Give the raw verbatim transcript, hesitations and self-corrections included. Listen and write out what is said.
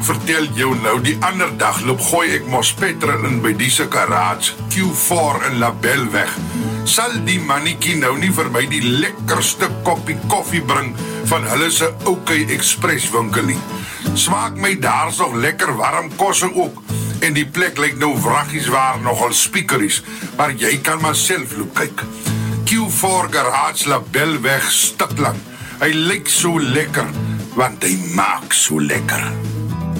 Vertel jou nou, die ander dag loop gooi ek mos petrol in by die garage, Q four in Labelweg. Sal die mannetjie nou nie vir my die lekkerste koppie koffie bring van hulle se OK Express winkelie? Smaak my daar so lekker warm kosse ook, en die plek lyk nou wraggies waar nogal spiekeries, maar jy kan maar self loop kyk. Q four Garage Labelweg Stikland. Hy lyk so lekker, want hy maak so lekker.